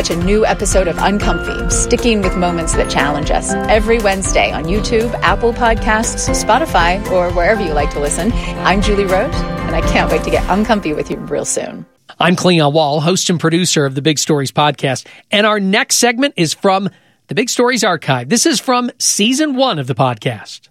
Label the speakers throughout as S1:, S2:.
S1: catch a new episode of Uncomfy, sticking with moments that challenge us, every Wednesday on YouTube, Apple Podcasts, Spotify, or wherever you like to listen. I'm Julie Roche, and I can't wait to get uncomfy with you real soon.
S2: I'm Cleon Wall, host and producer of the Big Stories podcast, and our next segment is from the Big Stories Archive. This is from Season 1 of the podcast.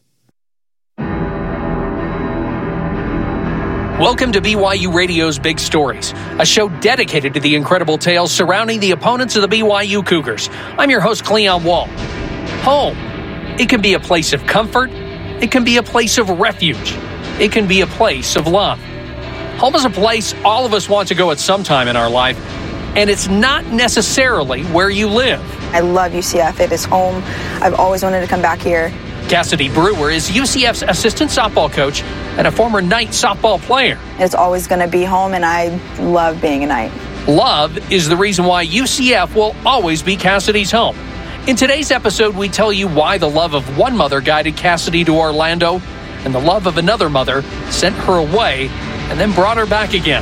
S2: Welcome to BYU Radio's Big Stories, a show dedicated to the incredible tales surrounding the opponents of the BYU Cougars. I'm your host, Cleon Wall. Home. It can be a place of comfort. It can be a place of refuge. It can be a place of love. Home is a place all of us want to go at some time in our life, and it's not necessarily where you live.
S3: I love UCF. It is home. I've always wanted to come back here.
S2: Cassidy Brewer is UCF's assistant softball coach and a former Knight softball player.
S3: It's always going to be home, and I love being a Knight.
S2: Love is the reason why UCF will always be Cassidy's home. In today's episode, we tell you why the love of one mother guided Cassidy to Orlando, and the love of another mother sent her away and then brought her back again.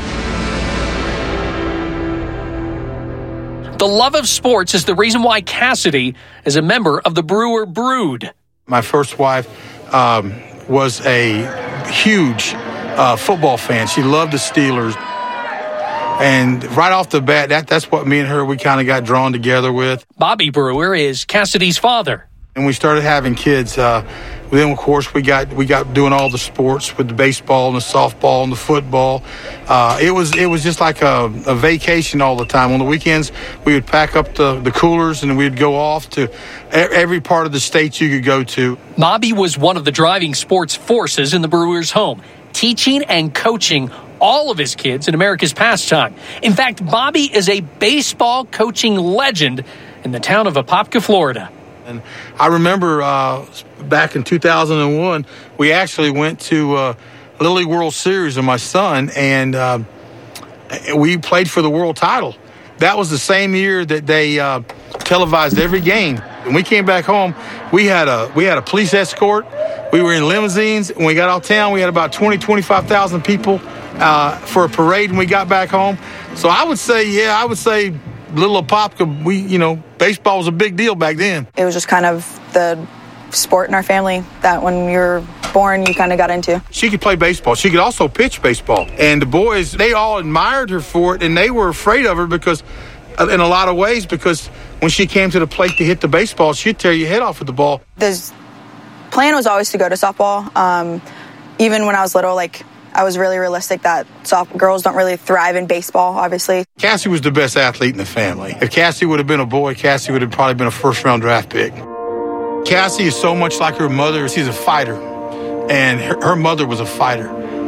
S2: The love of sports is the reason why Cassidy is a member of the Brewer Brood.
S4: My first wife was a huge football fan. She loved the Steelers. And right off the bat, that's what me and her, we kind of got drawn together with.
S2: Bobby Brewer is Cassidy's father.
S4: And we started having kids. Then, of course, we got doing all the sports with the baseball and the softball and the football. It was just like a vacation all the time. On the weekends, we would pack up the coolers and we'd go off to every part of the state you could go to.
S2: Bobby was one of the driving sports forces in the Brewers' home, teaching and coaching all of his kids in America's pastime. In fact, Bobby is a baseball coaching legend in the town of Apopka, Florida.
S4: And I remember back in 2001, we actually went to Little League World Series with my son, and we played for the world title. That was the same year that they televised every game. When we came back home, we had a police escort. We were in limousines. When we got out of town, we had about 25,000 people for a parade when we got back home. So I would say Little Apopka, baseball was a big deal back then.
S3: It was just kind of the sport in our family that when you're born, you kind of got into.
S4: She could play baseball. She could also pitch baseball. And the boys, they all admired her for it, and they were afraid of her because, in a lot of ways, because when she came to the plate to hit the baseball, she'd tear your head off with the ball.
S3: The plan was always to go to softball. Even when I was little, I was really realistic that girls don't really thrive in baseball, obviously.
S4: Cassie was the best athlete in the family. If Cassie would have been a boy, Cassie would have probably been a first-round draft pick. Cassie is so much like her mother. She's a fighter, and her mother was a fighter.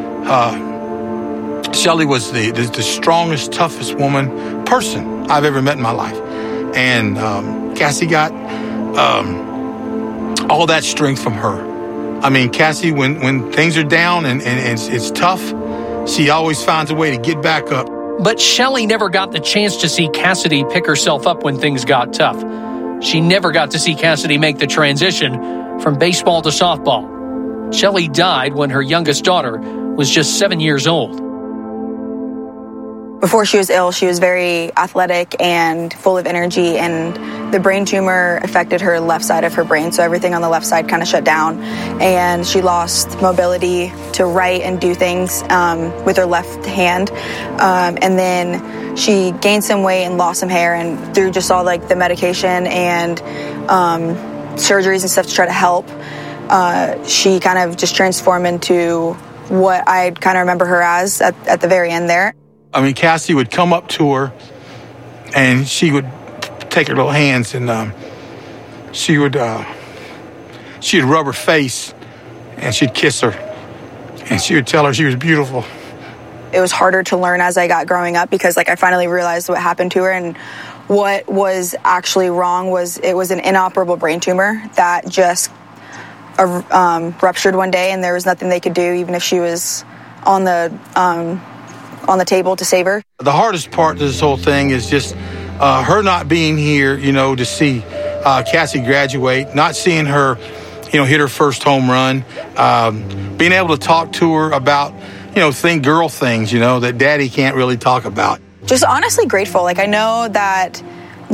S4: Shelly was the strongest, toughest person I've ever met in my life. And Cassie got all that strength from her. I mean, Cassie, when things are down and it's tough, she always finds a way to get back up.
S2: But Shelly never got the chance to see Cassidy pick herself up when things got tough. She never got to see Cassidy make the transition from baseball to softball. Shelly died when her youngest daughter was just 7 years old.
S3: Before she was ill, she was very athletic and full of energy, and the brain tumor affected her left side of her brain, so everything on the left side kind of shut down, and she lost mobility to write and do things with her left hand, and then she gained some weight and lost some hair, and through just all the medication and surgeries and stuff to try to help, she kind of just transformed into what I kind of remember her as at the very end there.
S4: I mean, Cassie would come up to her, and she would take her little hands, and she'd rub her face, and she'd kiss her, and she would tell her she was beautiful.
S3: It was harder to learn as I got growing up because, I finally realized what happened to her, and what was actually wrong was it was an inoperable brain tumor that just ruptured one day, and there was nothing they could do, even if she was on the table to save her.
S4: The hardest part of this whole thing is just her not being here, to see Cassie graduate, not seeing her, hit her first home run, being able to talk to her about, girl things, that daddy can't really talk about.
S3: Just honestly grateful. I know that